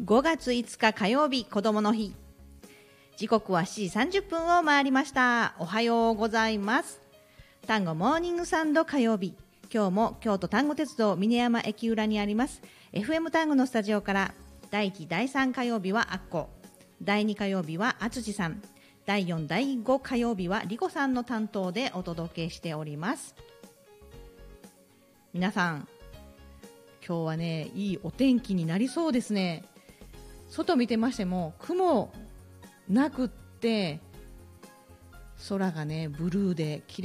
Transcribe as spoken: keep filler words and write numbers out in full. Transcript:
ごがついつか火曜日、こどもの日。時刻はしちじさんじゅっぷんを回りました。おはようございます。単語モーニングサンド火曜日。今日も京都丹後鉄道峰山駅裏にあります エフエム 丹後のスタジオからだいいちだいさん火曜日はアッコ、だいに火曜日はあつじさん、だいよんだいご火曜日はりこさんの担当でお届けしております。皆さん、今日はね、いいお天気になりそうですね。外見てましても雲なくって空がねブルーで綺麗